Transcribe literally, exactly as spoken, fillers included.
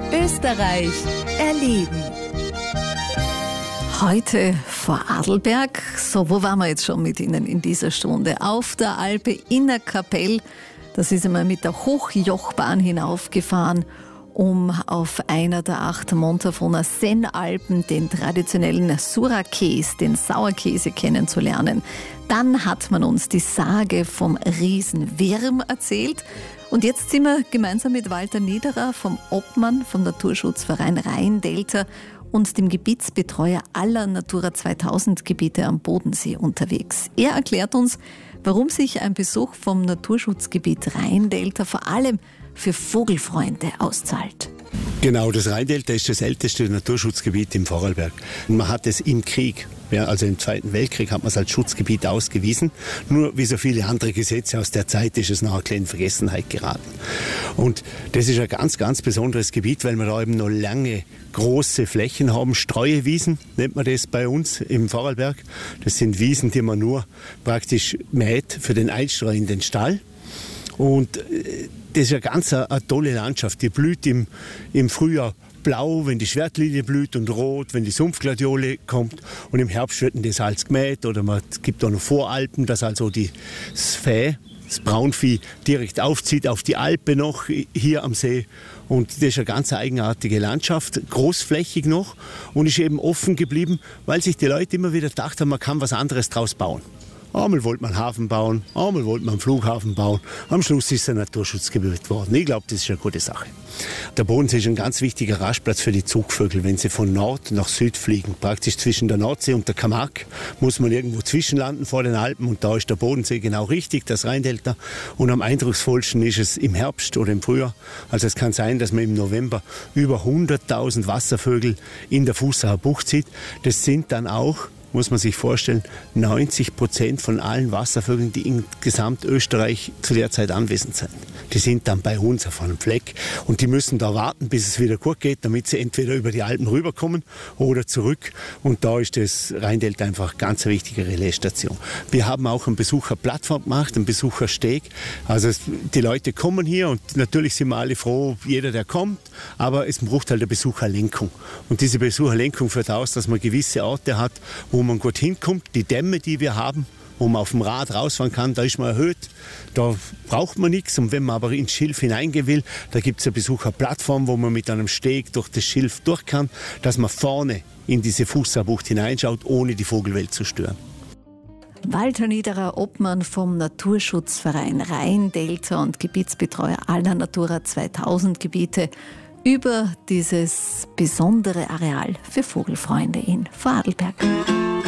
Österreich erleben. Heute vor Adelberg. So, wo waren wir jetzt schon mit Ihnen in dieser Stunde? Auf der Alpe Innerkapell. Das ist einmal mit der Hochjochbahn hinaufgefahren, um auf einer der acht Montafona Sennalpen den traditionellen Surakäse, den Sauerkäse, kennenzulernen. Dann hat man uns die Sage vom Riesenwirm erzählt. Und jetzt sind wir gemeinsam mit Walter Niederer vom Obmann vom Naturschutzverein Rhein-Delta und dem Gebietsbetreuer aller Natura zweitausend Gebiete am Bodensee unterwegs. Er erklärt uns, warum sich ein Besuch vom Naturschutzgebiet Rhein-Delta vor allem für Vogelfreunde auszahlt. Genau, das Rhein-Delta ist das älteste Naturschutzgebiet im Vorarlberg. Man hat es im Krieg, ja, also im Zweiten Weltkrieg, hat man es als Schutzgebiet ausgewiesen. Nur wie so viele andere Gesetze aus der Zeit ist es nachher in Vergessenheit geraten. Und das ist ein ganz, ganz besonderes Gebiet, weil wir da eben noch lange große Flächen haben. Streuewiesen nennt man das bei uns im Vorarlberg. Das sind Wiesen, die man nur praktisch mäht für den Einstreu in den Stall. Und das ist eine ganz eine, eine tolle Landschaft. Die blüht im, im Frühjahr blau, wenn die Schwertlilie blüht, und rot, wenn die Sumpfgladiole kommt. Und im Herbst wird das Salz gemäht, oder man es gibt auch noch Voralpen, dass also die, das Vieh, das Braunvieh direkt aufzieht auf die Alpe noch hier am See. Und das ist eine ganz eigenartige Landschaft, großflächig noch, und ist eben offen geblieben, weil sich die Leute immer wieder gedacht haben, man kann was anderes draus bauen. Einmal wollte man einen Hafen bauen, einmal wollte man einen Flughafen bauen. Am Schluss ist es ein Naturschutzgebiet geworden. Ich glaube, das ist eine gute Sache. Der Bodensee ist ein ganz wichtiger Rastplatz für die Zugvögel. Wenn sie von Nord nach Süd fliegen, praktisch zwischen der Nordsee und der Camargue, muss man irgendwo zwischenlanden vor den Alpen. Und da ist der Bodensee genau richtig, das Rhein-Delta. Und am eindrucksvollsten ist es im Herbst oder im Frühjahr. Also es kann sein, dass man im November über hunderttausend Wasservögel in der Fußacher Bucht sieht. Das sind dann auch, muss man sich vorstellen, neunzig Prozent von allen Wasservögeln, die in Gesamtösterreich zu der Zeit anwesend sind. Die sind dann bei uns auf einem Fleck, und die müssen da warten, bis es wieder gut geht, damit sie entweder über die Alpen rüberkommen oder zurück. Und da ist das Rhein-Delta einfach eine ganz wichtige Relaisstation. Wir haben auch eine Besucherplattform gemacht, einen Besuchersteg. Also die Leute kommen hier, und natürlich sind wir alle froh, jeder, der kommt, aber es braucht halt eine Besucherlenkung. Und diese Besucherlenkung führt aus, dass man gewisse Orte hat, wo man gut hinkommt. Die Dämme, die wir haben, wo man auf dem Rad rausfahren kann, da ist man erhöht. Da braucht man nichts. Und wenn man aber ins Schilf hineingehen will, da gibt es eine Besucherplattform, wo man mit einem Steg durch das Schilf durch kann, dass man vorne in diese Fußabucht hineinschaut, ohne die Vogelwelt zu stören. Walter Niederer, Obmann vom Naturschutzverein Rhein-Delta und Gebietsbetreuer aller Natura zweitausend Gebiete, über dieses besondere Areal für Vogelfreunde in Vorarlberg.